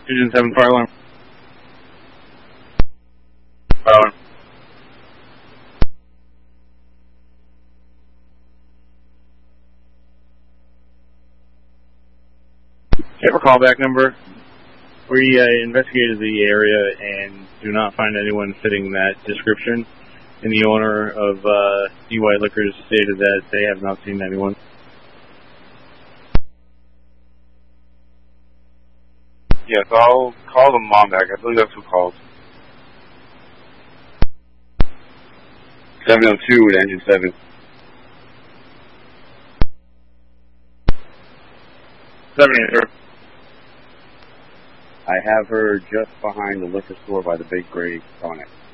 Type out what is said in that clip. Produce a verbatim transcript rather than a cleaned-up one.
Engine seven, fire alarm. Fire alarm. Do you have a callback number? We uh, investigated the area and do not find anyone fitting that description. And the owner of uh, D Y Liquors stated that they have not seen anyone. Yes, I'll call the mom back. I believe that's who called. seven oh two with engine seven. seven eight, sir. I have her just behind the liquor store by the Big Gray Tonic.